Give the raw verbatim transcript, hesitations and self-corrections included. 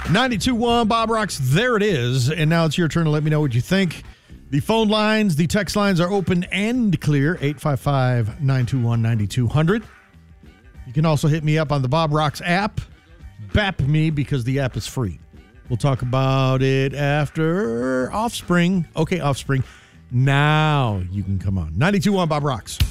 ninety-two point one Bob Rocks, there it is. And now it's your turn to let me know what you think. The phone lines, the text lines are open and clear. eight five five, nine two one, nine two zero zero. You can also hit me up on the Bob Rocks app. Bap me because the app is free. We'll talk about it after Offspring. Okay, Offspring. Now you can come on. ninety-two point one Bob Rocks.